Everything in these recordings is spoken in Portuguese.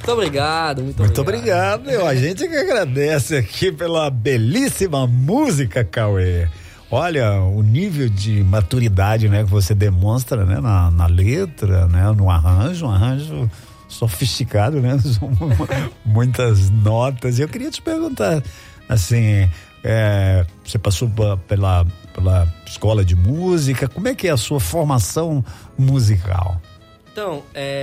Muito obrigado, muito obrigado. A gente que agradece aqui pela belíssima música, Cauê. Olha, o nível de maturidade, né, que você demonstra, né, na letra, né, no arranjo, um arranjo sofisticado, né, muitas notas. E eu queria te perguntar, assim, você passou pela escola de música, como é que é a sua formação musical? Então,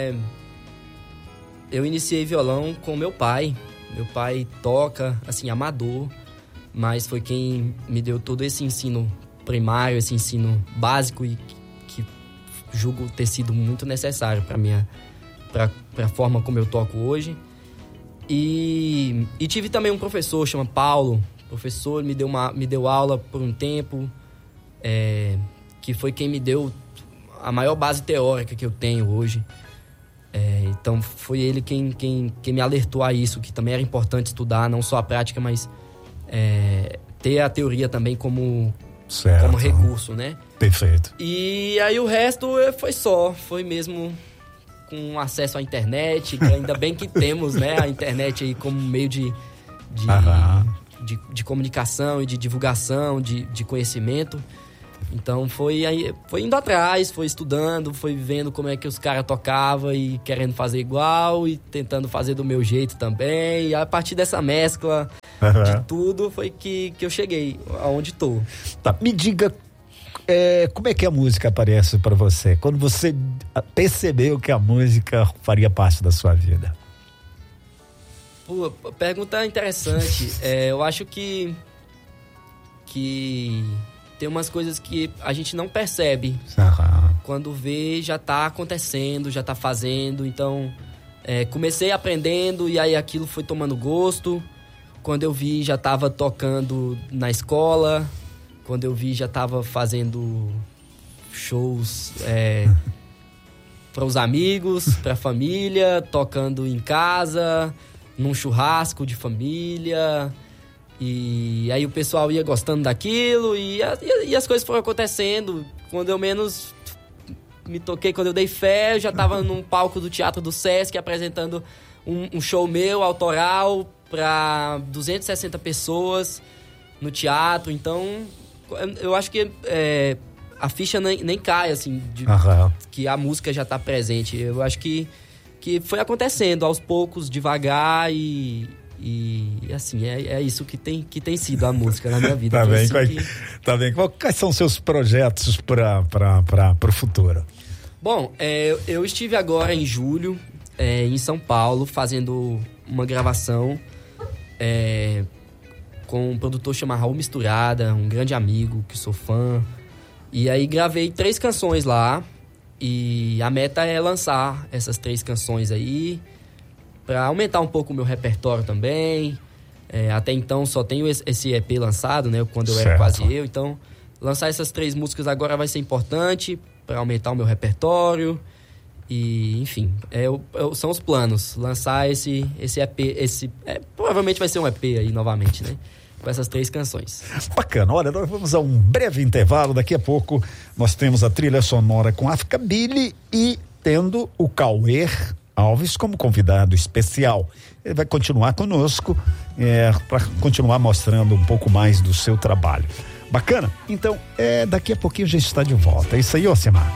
eu iniciei violão com meu pai. Meu pai toca, assim, amador, mas foi quem me deu todo esse ensino primário, esse ensino básico e que julgo ter sido muito necessário para a forma como eu toco hoje. E tive também um professor, chama Paulo. O professor me deu aula por um tempo, que foi quem me deu a maior base teórica que eu tenho hoje. Então foi ele quem me alertou a isso, que também era importante estudar, não só a prática, mas ter a teoria também como recurso, né? Perfeito. E aí o resto foi mesmo com acesso à internet, que ainda bem que temos, né, a internet aí como meio de comunicação e de divulgação, de conhecimento. Então foi indo atrás, foi estudando, foi vendo como é que os caras tocavam e querendo fazer igual e tentando fazer do meu jeito também. E a partir dessa mescla de tudo foi que eu cheguei aonde tô. Tá, me diga como é que a música aparece para você? Quando você percebeu que a música faria parte da sua vida? Pô, pergunta interessante. Eu acho que tem umas coisas que a gente não percebe. Quando vê, já tá acontecendo, já tá fazendo. Então, comecei aprendendo e aí aquilo foi tomando gosto. Quando eu vi, já tava tocando na escola. Quando eu vi, já tava fazendo shows para os amigos, pra família, tocando em casa, num churrasco de família. E aí o pessoal ia gostando daquilo e as coisas foram acontecendo. Quando eu menos me toquei, quando eu dei fé, eu já tava num palco do Teatro do Sesc apresentando um show meu, autoral, para 260 pessoas no teatro. Então, eu acho que a ficha nem cai, assim, que a música já tá presente. Eu acho que foi acontecendo aos poucos, devagar e assim, é isso que tem sido a música na minha vida. Tá bem. Quais são os seus projetos para o futuro? Bom, eu estive agora em julho em São Paulo fazendo uma gravação com um produtor chamado Raul Misturada, um grande amigo que sou fã. E aí gravei 3 canções lá e a meta é lançar essas 3 canções aí, para aumentar um pouco o meu repertório também. Até então só tenho esse EP lançado, né? Quando eu era quase eu. Então, lançar essas 3 músicas agora vai ser importante para aumentar o meu repertório. E, enfim, são os planos. Lançar esse EP. Provavelmente vai ser um EP aí novamente, né? Com essas 3 canções. Bacana. Olha, nós vamos a um breve intervalo. Daqui a pouco nós temos a trilha sonora com África Billy e tendo o Cauê Alves como convidado especial. Ele vai continuar conosco para continuar mostrando um pouco mais do seu trabalho. Bacana? Então, daqui a pouquinho a gente está de volta. É isso aí, Osimar.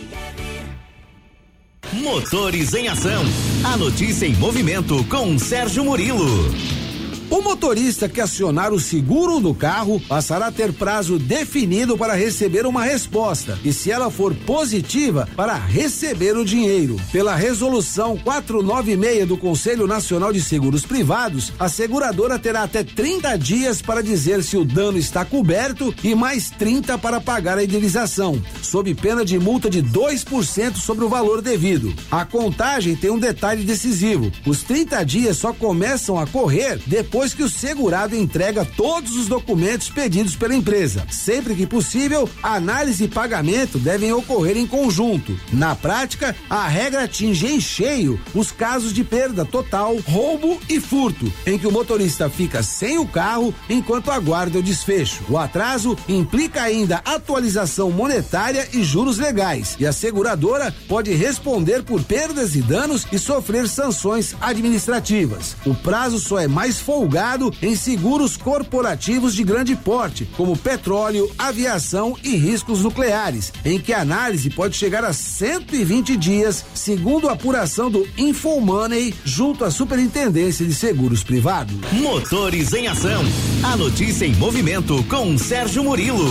Motores em Ação. A notícia em movimento com Sérgio Murilo. O motorista que acionar o seguro do carro passará a ter prazo definido para receber uma resposta e, se ela for positiva, para receber o dinheiro. Pela resolução 496 do Conselho Nacional de Seguros Privados, a seguradora terá até 30 dias para dizer se o dano está coberto e mais 30 para pagar a indenização, sob pena de multa de 2% sobre o valor devido. A contagem tem um detalhe decisivo: os 30 dias só começam a correr depois depois que o segurado entrega todos os documentos pedidos pela empresa. Sempre que possível, análise e pagamento devem ocorrer em conjunto. Na prática, a regra atinge em cheio os casos de perda total, roubo e furto, em que o motorista fica sem o carro enquanto aguarda o desfecho. O atraso implica ainda atualização monetária e juros legais, e a seguradora pode responder por perdas e danos e sofrer sanções administrativas. O prazo só é mais folgado em seguros corporativos de grande porte, como petróleo, aviação e riscos nucleares, em que a análise pode chegar a 120 dias, segundo a apuração do Infomoney junto à Superintendência de Seguros Privados. Motores em Ação. A notícia em movimento com Sérgio Murilo.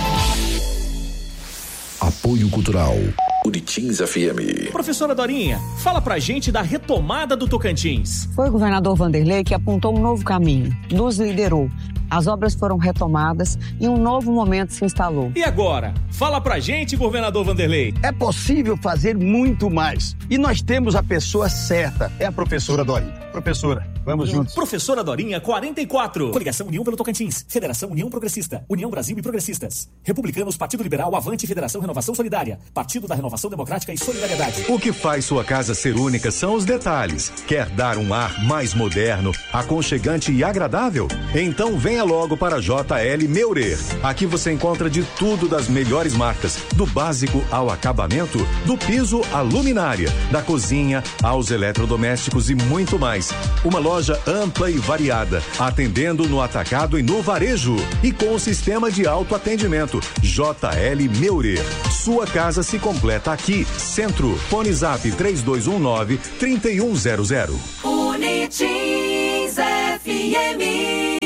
Apoio Cultural Unitins FM. Professora Dorinha, fala pra gente da retomada do Tocantins. Foi o governador Vanderlei que apontou um novo caminho, nos liderou. As obras foram retomadas e um novo momento se instalou. E agora? Fala pra gente, governador Vanderlei. É possível fazer muito mais. E nós temos a pessoa certa. É a professora Dorinha. Professora, vamos juntos. Professora Dorinha 44. Coligação União pelo Tocantins. Federação União Progressista. União Brasil e Progressistas. Republicanos, Partido Liberal, Avante, Federação Renovação Solidária. Partido da Renovação Democrática e Solidariedade. O que faz sua casa ser única são os detalhes. Quer dar um ar mais moderno, aconchegante e agradável? Então venha logo para JL Meurer. Aqui você encontra de tudo das melhores marcas, do básico ao acabamento, do piso à luminária, da cozinha aos eletrodomésticos e muito mais. Uma loja ampla e variada, atendendo no atacado e no varejo e com o sistema de autoatendimento. JL Meurer. Sua casa se completa aqui. Centro. Fone Zap 3219-3100. Unitins FM.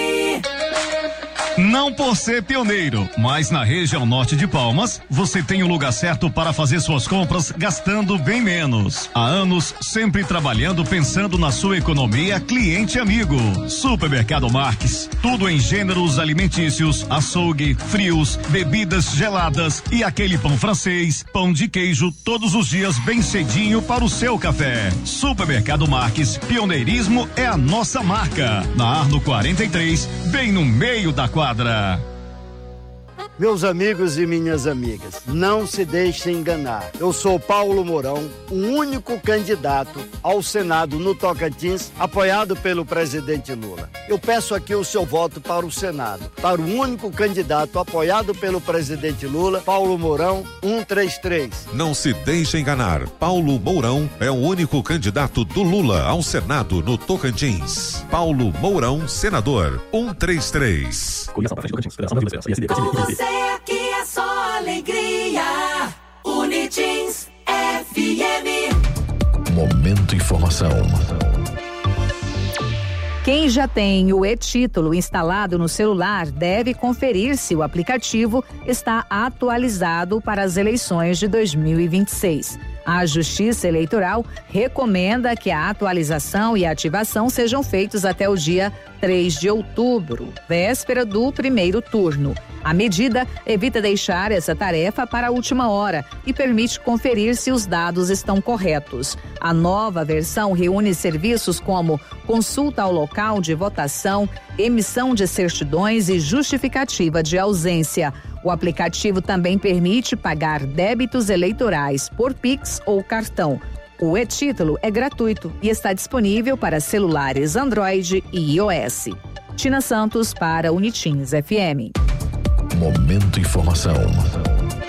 Não por ser pioneiro, mas na região norte de Palmas, você tem o lugar certo para fazer suas compras gastando bem menos. Há anos, sempre trabalhando pensando na sua economia, cliente amigo. Supermercado Marques, tudo em gêneros alimentícios, açougue, frios, bebidas geladas e aquele pão francês, pão de queijo, todos os dias bem cedinho para o seu café. Supermercado Marques, pioneirismo é a nossa marca. Na Arno 43, bem no meio da quadra. Meus amigos e minhas amigas, não se deixem enganar. Eu sou Paulo Mourão, o único candidato ao Senado no Tocantins, apoiado pelo presidente Lula. Eu peço aqui o seu voto para o Senado, para o único candidato apoiado pelo presidente Lula, Paulo Mourão, 133. Não se deixe enganar. Paulo Mourão é o único candidato do Lula ao Senado no Tocantins. Paulo Mourão, senador, 133. Com você aqui é só alegria. Unitins FM. Momento Informação. Quem já tem o e-título instalado no celular deve conferir se o aplicativo está atualizado para as eleições de 2026. A Justiça Eleitoral recomenda que a atualização e a ativação sejam feitos até o dia 3 de outubro, véspera do primeiro turno. A medida evita deixar essa tarefa para a última hora e permite conferir se os dados estão corretos. A nova versão reúne serviços como consulta ao local de votação, emissão de certidões e justificativa de ausência. O aplicativo também permite pagar débitos eleitorais por Pix ou cartão. O e-título é gratuito e está disponível para celulares Android e iOS. Tina Santos para Unitins FM. Momento Informação.